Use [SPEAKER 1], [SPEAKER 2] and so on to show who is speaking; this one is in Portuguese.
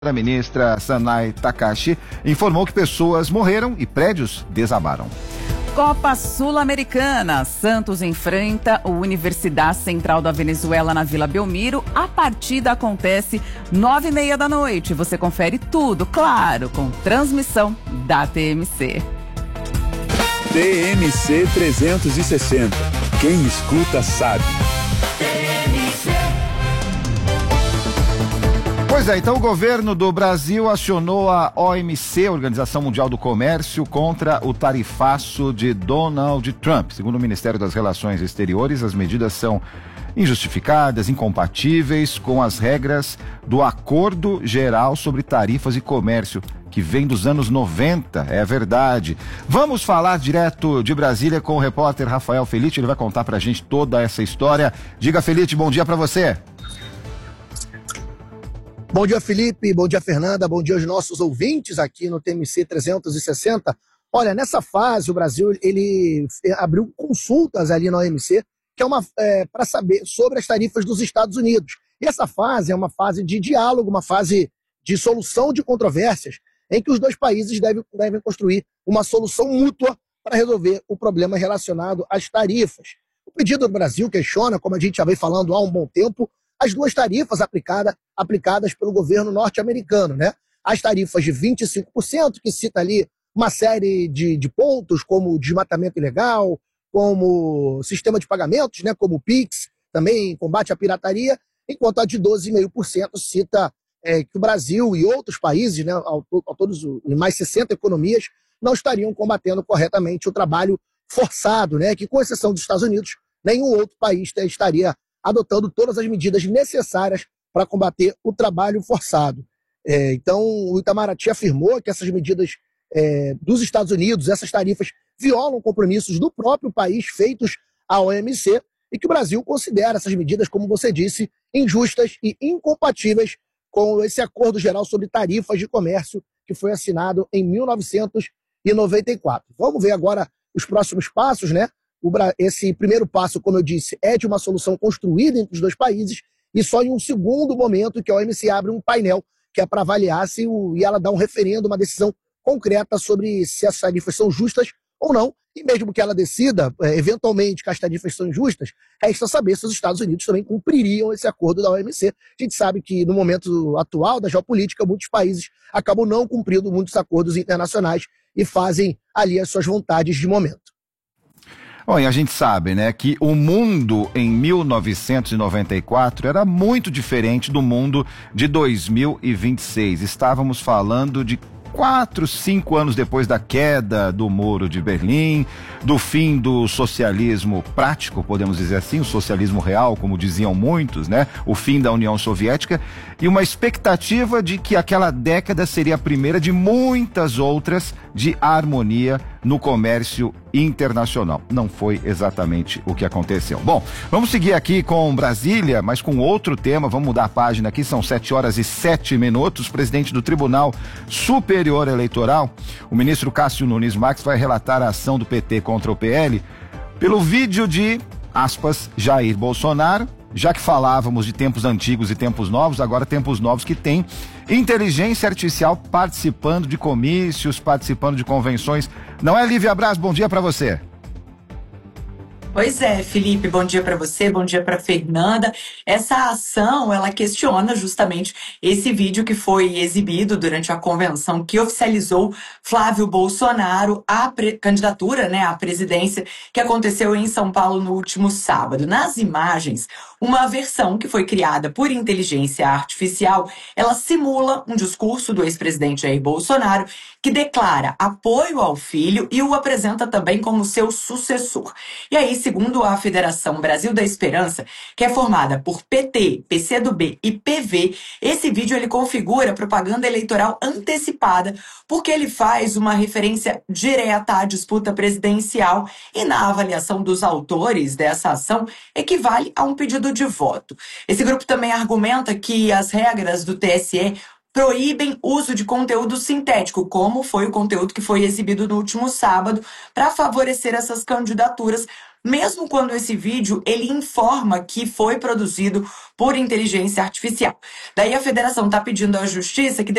[SPEAKER 1] A ministra Sanai Takahashi informou que pessoas morreram e prédios desabaram.
[SPEAKER 2] Copa Sul-Americana. Santos enfrenta o Universidade Central da Venezuela na Vila Belmiro. A partida acontece 9h30 da noite. Você confere tudo, claro, com transmissão da TMC.
[SPEAKER 3] TMC 360. Quem escuta sabe.
[SPEAKER 1] Pois é, então o governo do Brasil acionou a OMC, Organização Mundial do Comércio, contra o tarifaço de Donald Trump. Segundo o Ministério das Relações Exteriores, as medidas são injustificadas, incompatíveis com as regras do Acordo Geral sobre Tarifas e Comércio, que vem dos anos 90, é verdade. Vamos falar direto de Brasília com o repórter Rafael Felite, ele vai contar pra gente toda essa história. Diga, Felite, bom dia pra você.
[SPEAKER 4] Bom dia, Felipe, bom dia, Fernanda, bom dia aos nossos ouvintes aqui no TMC 360. Olha, nessa fase o Brasil ele abriu consultas ali na OMC, que é para saber sobre as tarifas dos Estados Unidos. E essa fase é uma fase de diálogo, uma fase de solução de controvérsias, em que os dois países devem construir uma solução mútua para resolver o problema relacionado às tarifas. O pedido do Brasil questiona, como a gente já vem falando há um bom tempo, as duas tarifas aplicadas pelo governo norte-americano, né? As tarifas de 25%, que cita ali uma série de pontos, como desmatamento ilegal, como sistema de pagamentos, né? Como o PIX, também combate à pirataria, enquanto a de 12,5% cita que o Brasil e outros países, né, ao todos mais 60 economias, não estariam combatendo corretamente o trabalho forçado, né? Que, com exceção dos Estados Unidos, nenhum outro país estaria adotando todas as medidas necessárias para combater o trabalho forçado. Então, o Itamaraty afirmou que essas medidas dos Estados Unidos, essas tarifas, violam compromissos do próprio país feitos à OMC e que o Brasil considera essas medidas, como você disse, injustas e incompatíveis com esse Acordo Geral sobre Tarifas de Comércio que foi assinado em 1994. Vamos ver agora os próximos passos, né? Esse primeiro passo, como eu disse, é de uma solução construída entre os dois países e só em um segundo momento que a OMC abre um painel que é para avaliar e ela dá um referendo, uma decisão concreta sobre se as tarifas são justas ou não. E mesmo que ela decida, eventualmente, que as tarifas são injustas, resta saber se os Estados Unidos também cumpririam esse acordo da OMC. A gente sabe que no momento atual da geopolítica, muitos países acabam não cumprindo muitos acordos internacionais e fazem ali as suas vontades de momento.
[SPEAKER 1] Bom, e a gente sabe, né, que o mundo em 1994 era muito diferente do mundo de 2026. Estávamos falando de 4, 5 anos depois da queda do Muro de Berlim, do fim do socialismo prático, podemos dizer assim, o socialismo real, como diziam muitos, né? O fim da União Soviética e uma expectativa de que aquela década seria a primeira de muitas outras de harmonia no comércio internacional. Não foi exatamente o que aconteceu. Bom, vamos seguir aqui com Brasília, mas com outro tema. Vamos mudar a página aqui, são 7h07. O presidente do Tribunal Superior Eleitoral, o ministro Cássio Nunes Marques, vai relatar a ação do PT contra o PL pelo vídeo de, aspas, Jair Bolsonaro. Já que falávamos de tempos antigos e tempos novos, agora tempos novos que tem inteligência artificial participando de comícios, participando de convenções. Não é, Lívia Braz? Bom dia para você.
[SPEAKER 5] Pois é, Felipe, bom dia para você, bom dia para Fernanda. Essa ação, ela questiona justamente esse vídeo que foi exibido durante a convenção que oficializou Flávio Bolsonaro à candidatura, né, à presidência, que aconteceu em São Paulo no último sábado. Nas imagens, uma versão que foi criada por inteligência artificial, ela simula um discurso do ex-presidente Jair Bolsonaro que declara apoio ao filho e o apresenta também como seu sucessor. E aí, segundo a Federação Brasil da Esperança, que é formada por PT, PCdoB e PV, esse vídeo ele configura propaganda eleitoral antecipada, porque ele faz uma referência direta à disputa presidencial e, na avaliação dos autores dessa ação, equivale a um pedido de voto. Esse grupo também argumenta que as regras do TSE proíbem uso de conteúdo sintético, como foi o conteúdo que foi exibido no último sábado, para favorecer essas candidaturas, mesmo quando esse vídeo ele informa que foi produzido por inteligência artificial. Daí a federação está pedindo à justiça que